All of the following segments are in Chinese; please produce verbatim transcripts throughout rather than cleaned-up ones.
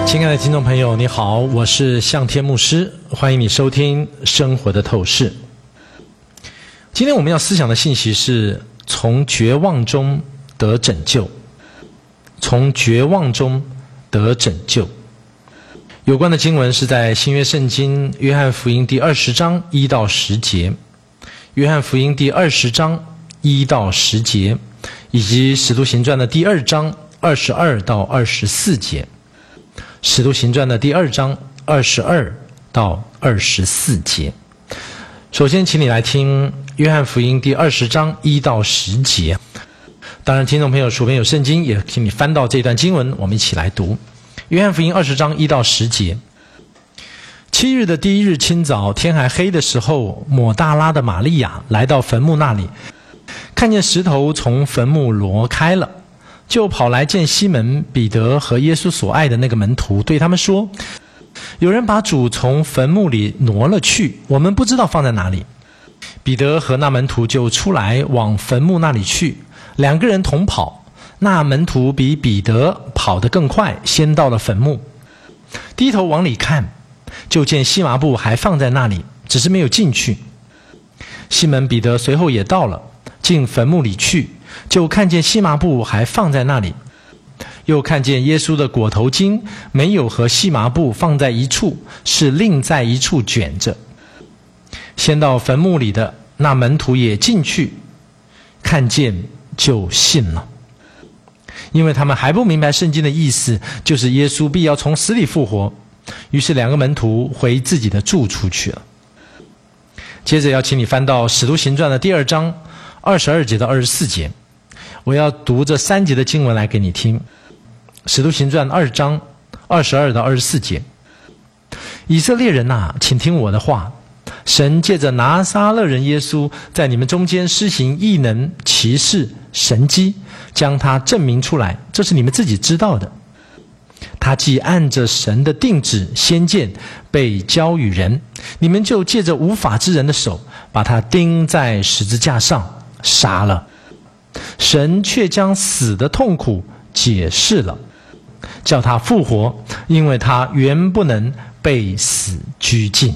亲爱的听众朋友，你好，我是向天牧师，欢迎你收听生活的透视。今天我们要思想的信息是从绝望中得拯救，从绝望中得拯救。有关的经文是在新约圣经约翰福音第二十章一到十节，约翰福音第二十章一到十节，以及使徒行传的第二章二十二到二十四节。使徒行传的第二章二十二到二十四节。首先请你来听约翰福音第二十章一到十节。当然听众朋友手边有圣经，也请你翻到这段经文，我们一起来读约翰福音二十章一到十节。七日的第一日清早，天还黑的时候，抹大拉的玛利亚来到坟墓那里，看见石头从坟墓挪开了，就跑来见西门、彼得和耶稣所爱的那个门徒，对他们说：有人把主从坟墓里挪了去，我们不知道放在哪里。彼得和那门徒就出来往坟墓那里去，两个人同跑，那门徒比彼得跑得更快，先到了坟墓，低头往里看，就见细麻布还放在那里，只是没有进去。西门彼得随后也到了，进坟墓里去，就看见细麻布还放在那里，又看见耶稣的裹头巾没有和细麻布放在一处，是另在一处卷着。先到坟墓里的那门徒也进去，看见就信了，因为他们还不明白圣经的意思，就是耶稣必要从死里复活。于是两个门徒回自己的住处去了。接着要请你翻到使徒行传的第二章二十二节到二十四节，我要读这三节的经文来给你听。使徒行传二章二十二到二十四节。以色列人啊，请听我的话，神借着拿撒勒人耶稣在你们中间施行异能、奇事、神迹，将他证明出来，这是你们自己知道的。他既按着神的定旨先见被交与人，你们就借着无法之人的手把他钉在十字架上杀了。神却将死的痛苦解释了，叫他复活，因为他原不能被死拘禁。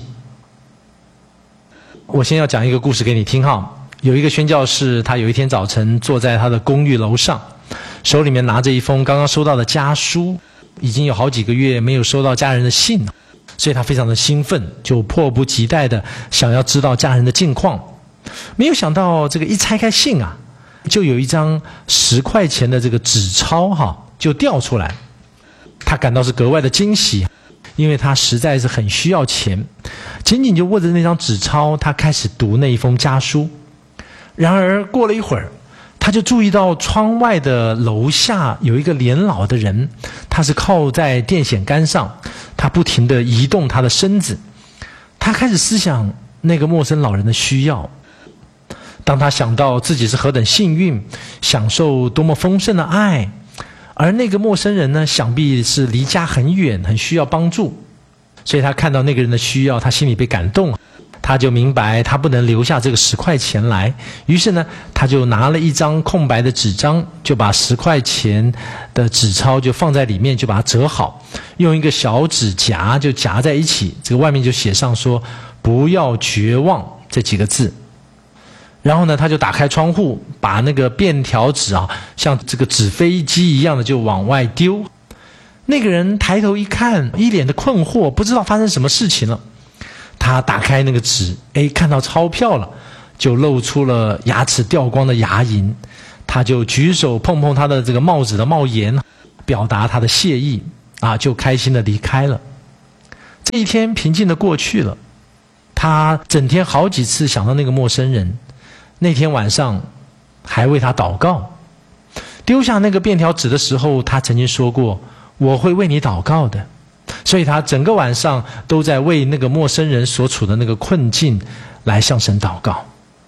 我先要讲一个故事给你听哈。有一个宣教士，他有一天早晨坐在他的公寓楼上，手里面拿着一封刚刚收到的家书，已经有好几个月没有收到家人的信了，所以他非常的兴奋，就迫不及待的想要知道家人的近况。没有想到这个一拆开信啊，就有一张十块钱的这个纸钞哈，就掉出来。他感到是格外的惊喜，因为他实在是很需要钱，紧紧就握着那张纸钞，他开始读那一封家书。然而过了一会儿，他就注意到窗外的楼下有一个年老的人，他是靠在电线杆上，他不停地移动他的身子。他开始思想那个陌生老人的需要。当他想到自己是何等幸运，享受多么丰盛的爱，而那个陌生人呢，想必是离家很远，很需要帮助，所以他看到那个人的需要，他心里被感动，他就明白他不能留下这个十块钱来。于是呢，他就拿了一张空白的纸张，就把十块钱的纸钞就放在里面，就把它折好，用一个小指夹就夹在一起，这个外面就写上说不要绝望这几个字。然后呢，他就打开窗户，把那个便条纸啊，像这个纸飞机一样的就往外丢。那个人抬头一看，一脸的困惑，不知道发生什么事情了。他打开那个纸，哎，看到钞票了，就露出了牙齿掉光的牙龈。他就举手碰碰他的这个帽子的帽檐，表达他的谢意啊，就开心的离开了。这一天平静的过去了，他整天好几次想到那个陌生人。那天晚上还为他祷告，丢下那个便条纸的时候，他曾经说过我会为你祷告的。所以他整个晚上都在为那个陌生人所处的那个困境来向神祷告。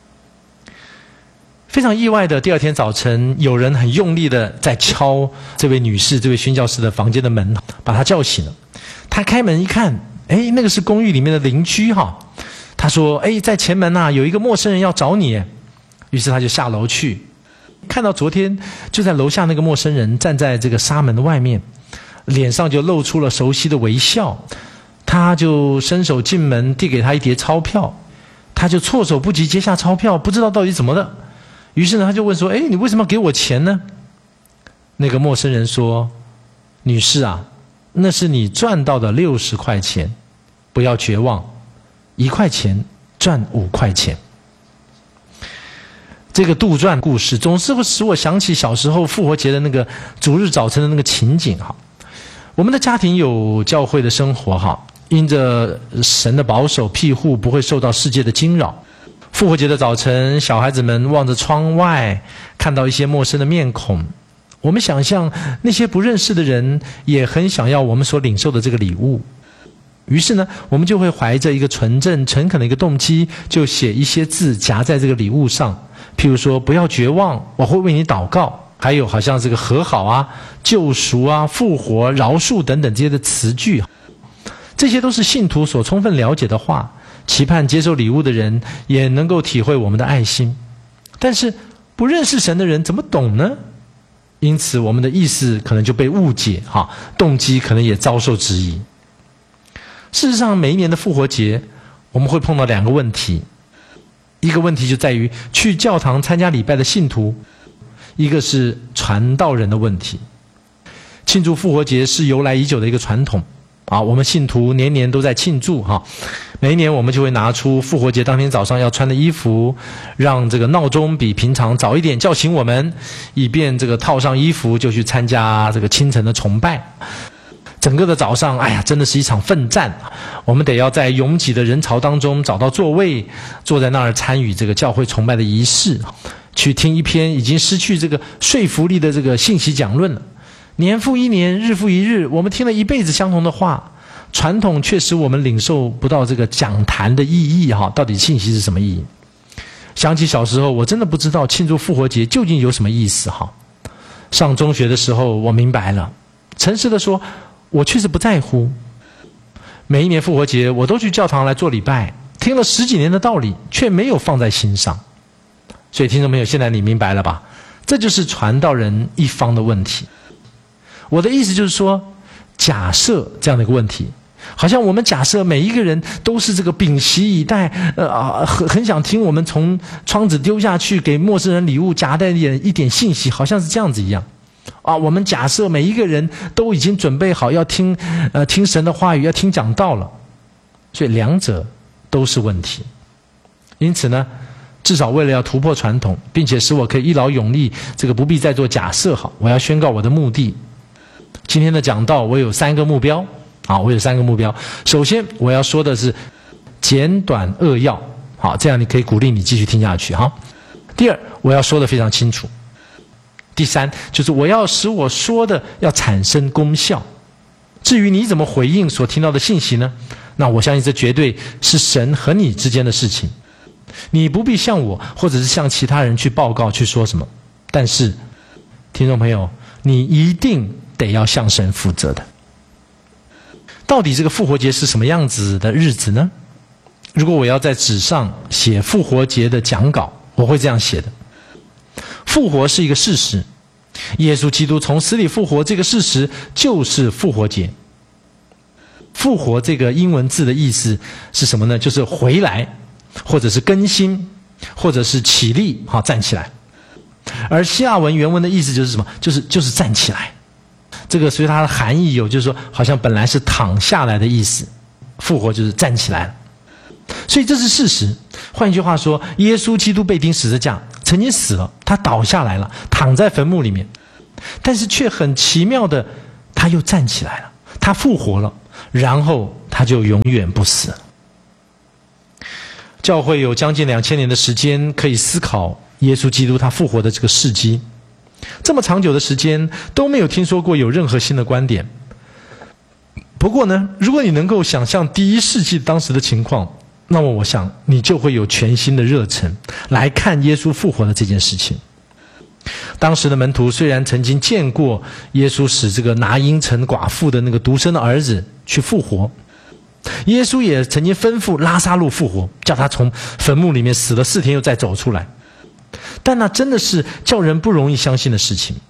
非常意外的，第二天早晨有人很用力的在敲这位女士这位宣教士的房间的门，把她叫醒了。她开门一看，哎，那个是公寓里面的邻居哈。她说，哎，在前门啊有一个陌生人要找你。于是他就下楼去，看到昨天就在楼下那个陌生人站在这个纱门的外面， 脸上就露出了熟悉的微笑。他就伸手进门，递给他一叠钞票，他就措手不及接下钞票，不知道到底怎么了。于是呢，他就问说：“哎，你为什么要给我钱呢？”那个陌生人说：“女士啊，那是你赚到的六十块钱，不要绝望，一块钱赚五块钱。”这个杜撰故事总是会使我想起小时候复活节的那个主日早晨的那个情景哈。我们的家庭有教会的生活哈，因着神的保守庇护，不会受到世界的惊扰。复活节的早晨，小孩子们望着窗外，看到一些陌生的面孔。我们想象那些不认识的人也很想要我们所领受的这个礼物。于是呢，我们就会怀着一个纯正诚恳的一个动机，就写一些字夹在这个礼物上，譬如说不要绝望，我会为你祷告，还有好像这个和好啊、救赎啊、复活、饶恕等等这些的词句。这些都是信徒所充分了解的话，期盼接受礼物的人也能够体会我们的爱心。但是不认识神的人怎么懂呢？因此我们的意思可能就被误解哈，动机可能也遭受质疑。事实上，每一年的复活节，我们会碰到两个问题。一个问题就在于去教堂参加礼拜的信徒，一个是传道人的问题。庆祝复活节是由来已久的一个传统啊，我们信徒年年都在庆祝哈。每一年我们就会拿出复活节当天早上要穿的衣服，让这个闹钟比平常早一点叫醒我们，以便这个套上衣服就去参加这个清晨的崇拜。整个的早上，哎呀，真的是一场奋战。我们得要在拥挤的人潮当中找到座位，坐在那儿参与这个教会崇拜的仪式，去听一篇已经失去这个说服力的这个信息讲论了。年复一年，日复一日，我们听了一辈子相同的话，传统却使我们领受不到这个讲坛的意义哈，到底信息是什么意义？想起小时候，我真的不知道庆祝复活节究竟有什么意思哈。上中学的时候，我明白了，诚实的说，我确实不在乎。每一年复活节，我都去教堂来做礼拜，听了十几年的道理，却没有放在心上。所以听众朋友，现在你明白了吧？这就是传道人一方的问题。我的意思就是说，假设这样的一个问题，好像我们假设每一个人都是这个屏息以待，呃啊，很很想听我们从窗子丢下去给陌生人礼物夹带一点一点信息，好像是这样子一样。啊，我们假设每一个人都已经准备好要听，呃，听神的话语，要听讲道了，所以两者都是问题。因此呢，至少为了要突破传统，并且使我可以一劳永逸，这个不必再做假设好，我要宣告我的目的。今天的讲道我有三个目标啊，我有三个目标。首先我要说的是简短扼要，好，这样你可以鼓励你继续听下去哈。第二，我要说的非常清楚。第三，就是我要使我说的要产生功效。至于你怎么回应所听到的信息呢？那我相信这绝对是神和你之间的事情，你不必向我或者是向其他人去报告去说什么。但是听众朋友，你一定得要向神负责的。到底这个复活节是什么样子的日子呢？如果我要在纸上写复活节的讲稿，我会这样写的：复活是一个事实，耶稣基督从死里复活这个事实就是复活节。复活这个英文字的意思是什么呢？就是回来，或者是更新，或者是起立，好，站起来。而希腊文原文的意思就是什么？就是就是站起来。这个所以它的含义有，就是说好像本来是躺下来的意思，复活就是站起来了。所以这是事实。换一句话说，耶稣基督被钉十字架，曾经死了，他倒下来了，躺在坟墓里面，但是却很奇妙的，他又站起来了，他复活了，然后他就永远不死了。教会有将近两千年的时间可以思考耶稣基督他复活的这个事迹，这么长久的时间都没有听说过有任何新的观点。不过呢，如果你能够想象第一世纪当时的情况，那么我想你就会有全新的热忱来看耶稣复活的这件事情。当时的门徒虽然曾经见过耶稣使这个拿因城寡妇的那个独生的儿子去复活，耶稣也曾经吩咐拉撒路复活，叫他从坟墓里面死了四天又再走出来，但那真的是叫人不容易相信的事情。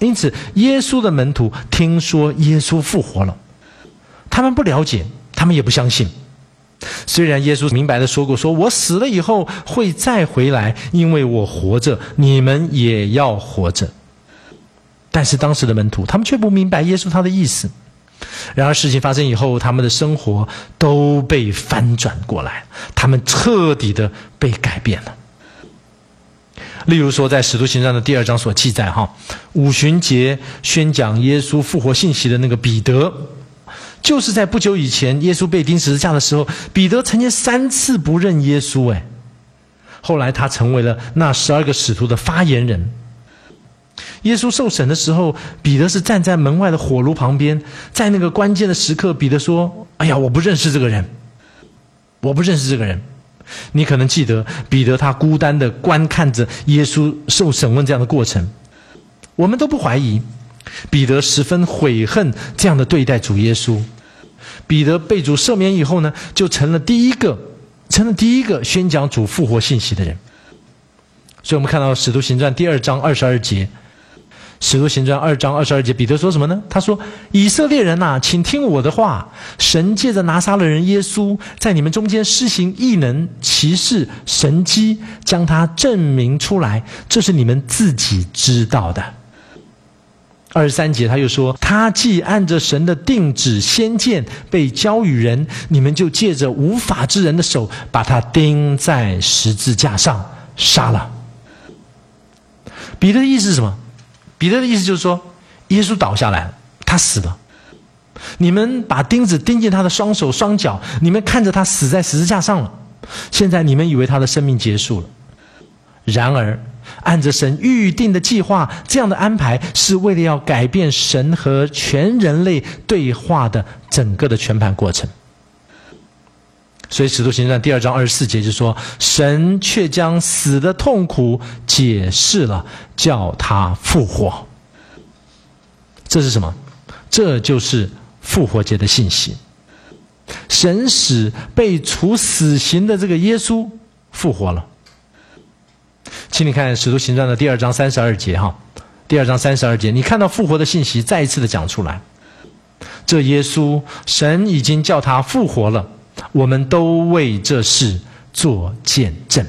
因此耶稣的门徒听说耶稣复活了，他们不了解，他们也不相信。虽然耶稣明白地说过，说我死了以后会再回来，因为我活着，你们也要活着。但是当时的门徒他们却不明白耶稣他的意思。然而事情发生以后，他们的生活都被翻转过来，他们彻底的被改变了。例如说在使徒行传的第二章所记载哈，五旬节宣讲耶稣复活信息的那个彼得，就是在不久以前耶稣被钉十字架的时候，彼得曾经三次不认耶稣哎，后来他成为了那十二个使徒的发言人。耶稣受审的时候，彼得是站在门外的火炉旁边，在那个关键的时刻，彼得说：哎呀，我不认识这个人，我不认识这个人。你可能记得彼得他孤单地观看着耶稣受审问这样的过程，我们都不怀疑彼得十分悔恨这样的对待主耶稣。彼得被主赦免以后呢，就成了第一个成了第一个宣讲主复活信息的人。所以我们看到使徒行传第二章二十二节，使徒行传二章二十二节，彼得说什么呢？他说：以色列人啊，请听我的话，神借着拿撒勒人耶稣在你们中间施行异能、奇事、神迹，将他证明出来，这是你们自己知道的。二十三节他又说：他既按着神的定旨先见被交与人，你们就借着无法之人的手把他钉在十字架上杀了。彼得的意思是什么？彼得的意思就是说，耶稣倒下来了，他死了，你们把钉子钉进他的双手双脚，你们看着他死在十字架上了，现在你们以为他的生命结束了。然而按着神预定的计划，这样的安排是为了要改变神和全人类对话的整个的全盘过程。所以使徒行传第二章二十四节就说，神却将死的痛苦解释了，叫他复活。这是什么？这就是复活节的信息。神使被处死刑的这个耶稣复活了。请你看使徒行传的第二章三十二节哈，第二章三十二节，你看到复活的信息再一次的讲出来。这耶稣，神已经叫他复活了，我们都为这事做见证。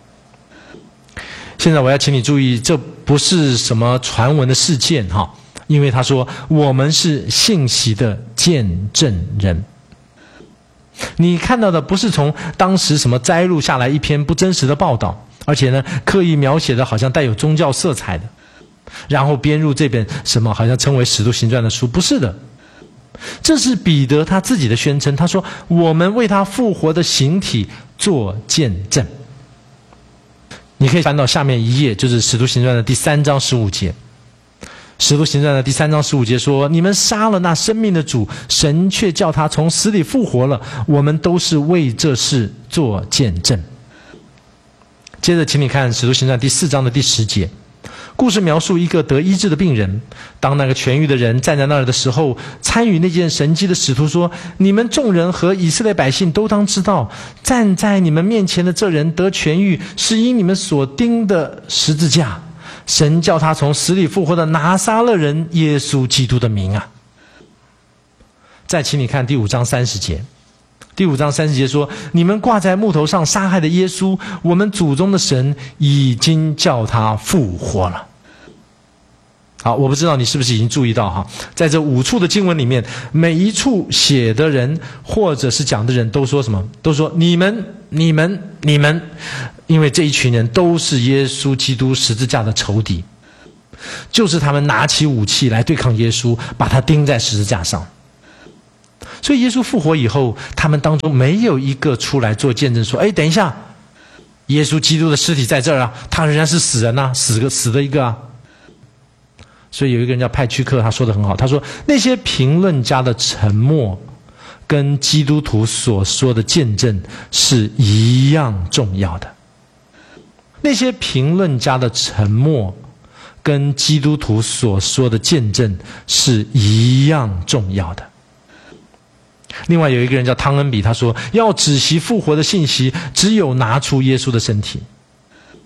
现在我要请你注意，这不是什么传闻的事件哈，因为他说我们是信息的见证人。你看到的不是从当时什么摘录下来一篇不真实的报道，而且呢刻意描写的好像带有宗教色彩的，然后编入这本什么好像称为使徒行传的书，不是的。这是彼得他自己的宣称，他说我们为他复活的形体做见证。你可以翻到下面一页，就是使徒行传的第三章十五节。使徒行传的第三章十五节说，你们杀了那生命的主，神却叫他从死里复活了，我们都是为这事做见证。接着请你看使徒行传第四章的第十节，故事描述一个得医治的病人，当那个痊愈的人站在那儿的时候，参与那件神迹的使徒说，你们众人和以色列百姓都当知道，站在你们面前的这人得痊愈，是因你们所钉的十字架，神叫他从死里复活的拿撒勒人耶稣基督的名啊。再请你看第五章三十节，第五章三十节说，你们挂在木头上杀害的耶稣，我们祖宗的神已经叫他复活了。好，我不知道你是不是已经注意到哈，在这五处的经文里面，每一处写的人或者是讲的人都说什么？都说你们、你们、你们，因为这一群人都是耶稣基督十字架的仇敌，就是他们拿起武器来对抗耶稣，把他钉在十字架上。所以耶稣复活以后，他们当中没有一个出来做见证说，哎，等一下，耶稣基督的尸体在这儿啊，他仍然是死人啊，死个死的一个啊。所以有一个人叫派屈克，他说得很好，他说那些评论家的沉默跟基督徒所说的见证是一样重要的。那些评论家的沉默跟基督徒所说的见证是一样重要的。另外有一个人叫汤恩比，他说要止息复活的信息，只有拿出耶稣的身体。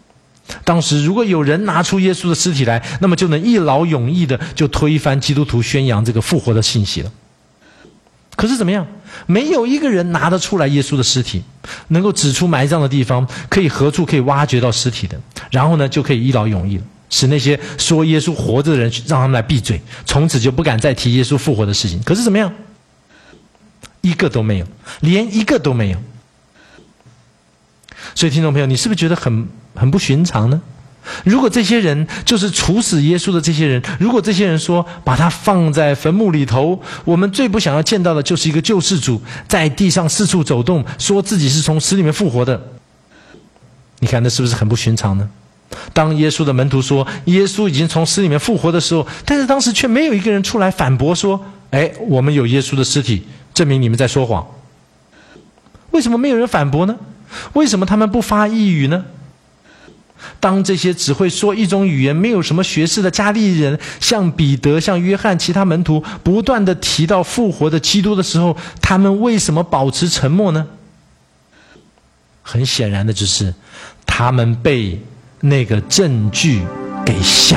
当时如果有人拿出耶稣的尸体来，那么就能一劳永逸的就推翻基督徒宣扬这个复活的信息了。可是怎么样？没有一个人拿得出来耶稣的尸体，能够指出埋葬的地方，可以何处可以挖掘到尸体的，然后呢就可以一劳永逸了，使那些说耶稣活着的人让他们来闭嘴，从此就不敢再提耶稣复活的事情。可是怎么样？一个都没有，连一个都没有。所以听众朋友，你是不是觉得很很不寻常呢？如果这些人就是处死耶稣的这些人，如果这些人说把他放在坟墓里头，我们最不想要见到的就是一个救世主在地上四处走动，说自己是从死里面复活的，你看那是不是很不寻常呢？当耶稣的门徒说耶稣已经从死里面复活的时候，但是当时却没有一个人出来反驳说，哎，我们有耶稣的尸体，证明你们在说谎。为什么没有人反驳呢？为什么他们不发一语呢？当这些只会说一种语言、没有什么学识的加利利人，像彼得、像约翰、其他门徒不断地提到复活的基督的时候，他们为什么保持沉默呢？很显然的就是，他们被那个证据给吓